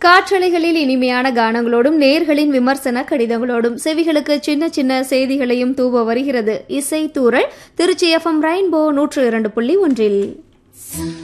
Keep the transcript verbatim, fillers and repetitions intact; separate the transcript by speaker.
Speaker 1: காற்றலைகளில் இனிமையான கானங்களோடும் நேர்களின் விமர்சன கடிதங்களோடும் செவிகளுக்கு சின்ன சின்ன செய்திகளையும் தூவ வருகிறது இசை தூரல் திருச்சி எஃப் எம் ரெயின்போ நூற்று இரண்டு புள்ளி ஒன்றில்.